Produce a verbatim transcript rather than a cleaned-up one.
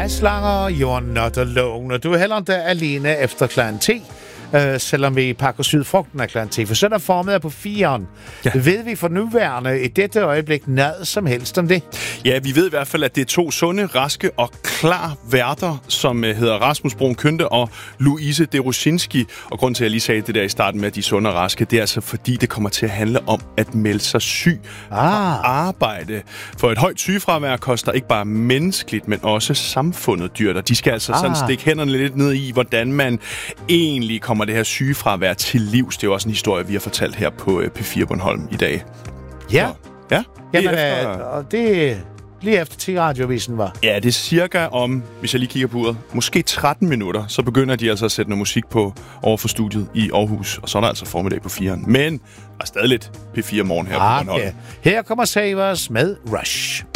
Geislanger, you're not alone. Og du er heller ikke alene efter klokken ti. Uh, selvom vi pakker sydfrugten af klokken ti. For søndag formiddag på firen. Ja. Ved vi for nuværende i dette øjeblik noget som helst om det? Ja, vi ved i hvert fald, at det er to sunde, raske og klar værter, som uh, hedder Rasmus Brun Kynte og Louise Deroshinski. Og grund til, at jeg lige sagde det der i starten med, at de er sunde og raske, det er altså fordi, det kommer til at handle om at melde sig syg ah. og arbejde. For et højt sygefravær koster ikke bare menneskeligt, men også samfundet dyrt. Og de skal altså ah. sådan stikke hænderne lidt ned i, hvordan man egentlig kommer det her sygefravær til livs. Det er jo også en historie, vi har fortalt her på P fire Bornholm i dag. Ja. Så, ja. Jamen, efter... og det lige efter ti radiovisen var. Ja, det er cirka om, hvis jeg lige kigger på uret, måske tretten minutter, så begynder de altså at sætte noget musik på over for studiet i Aarhus. Og så er der altså formiddag på firen. Men der er stadig lidt P fire morgen her ah, på Bornholm. Ja. Her kommer Savers med Rush.